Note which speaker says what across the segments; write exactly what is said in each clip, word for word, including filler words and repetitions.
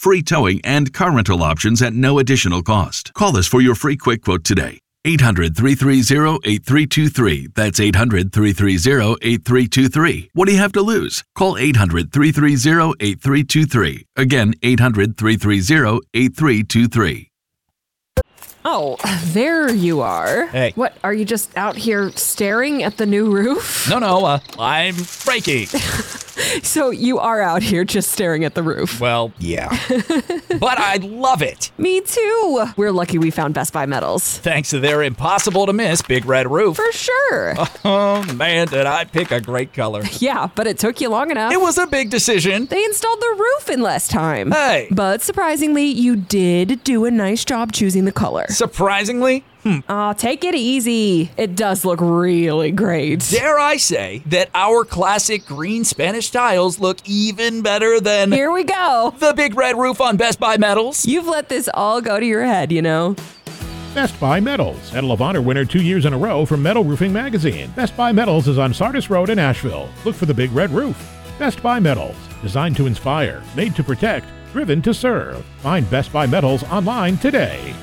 Speaker 1: free towing, and car rental options at no additional cost. Call us for your free quick quote today. eight hundred, three three zero, eight three two three. That's eight hundred, three three zero, eight three two three. What do you have to lose? Call eight hundred, three three zero, eight three two three. Again, eight hundred, three three zero, eight three two three.
Speaker 2: Oh, there you are.
Speaker 3: Hey.
Speaker 2: What, are you just out here staring at the new roof?
Speaker 3: No, no, uh, I'm breaking.
Speaker 2: So you are out here just staring at the roof?
Speaker 3: Well, yeah. But I love it.
Speaker 2: Me too. We're lucky we found Best Buy Metals.
Speaker 3: Thanks to their impossible to miss Big Red Roof.
Speaker 2: For sure.
Speaker 3: Oh, man, did I pick a great color.
Speaker 2: Yeah, but it took you long enough.
Speaker 3: It was a big decision.
Speaker 2: They installed the roof in less time.
Speaker 3: Hey.
Speaker 2: But surprisingly, you did do a nice job choosing the color.
Speaker 3: Surprisingly, hmm.
Speaker 2: Aw, take it easy. It does look really great.
Speaker 3: Dare I say that our classic green Spanish tiles look even better than...
Speaker 2: Here we go.
Speaker 3: The Big Red Roof on Best Buy Metals.
Speaker 2: You've let this all go to your head, you know?
Speaker 4: Best Buy Metals, Medal of Honor winner two years in a row from Metal Roofing Magazine. Best Buy Metals is on Sardis Road in Asheville. Look for the Big Red Roof. Best Buy Metals, designed to inspire, made to protect, driven to serve. Find Best Buy Metals online today.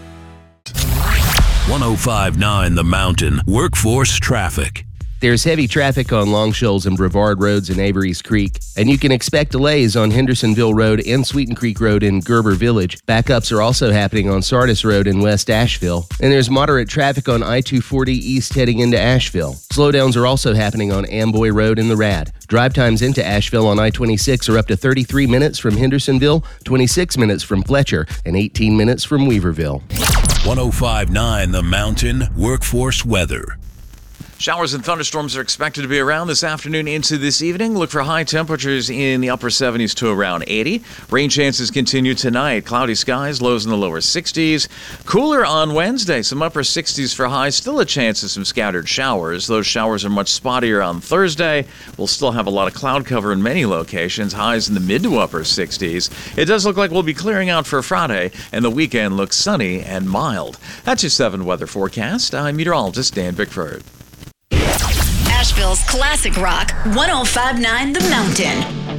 Speaker 5: one oh five point nine The Mountain. Workforce traffic.
Speaker 6: There's heavy traffic on Long Shoals and Brevard Roads in Avery's Creek, and you can expect delays on Hendersonville Road and Sweeten Creek Road in Gerber Village. Backups are also happening on Sardis Road in West Asheville, and there's moderate traffic on I two forty East heading into Asheville. Slowdowns are also happening on Amboy Road in the Rad. Drive times into Asheville on I twenty-six are up to thirty-three minutes from Hendersonville, twenty-six minutes from Fletcher, and eighteen minutes from Weaverville.
Speaker 5: one oh five point nine The Mountain. Workforce weather.
Speaker 7: Showers and thunderstorms are expected to be around this afternoon into this evening. Look for high temperatures in the upper seventies to around eighty. Rain chances continue tonight. Cloudy skies, lows in the lower sixties. Cooler on Wednesday, some upper sixties for highs. Still a chance of some scattered showers. Those showers are much spottier on Thursday. We'll still have a lot of cloud cover in many locations. Highs in the mid to upper sixties. It does look like we'll be clearing out for Friday, and the weekend looks sunny and mild. That's your seven weather forecast. I'm meteorologist Dan Bickford.
Speaker 8: Asheville's classic rock, one oh five point nine The Mountain.